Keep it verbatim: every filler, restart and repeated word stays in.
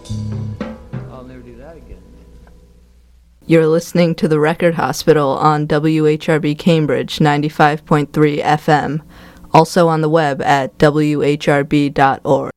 I'll never do that again. You're listening to The Record Hospital on W H R B Cambridge ninety-five point three F M, also on the web at w h r b dot org.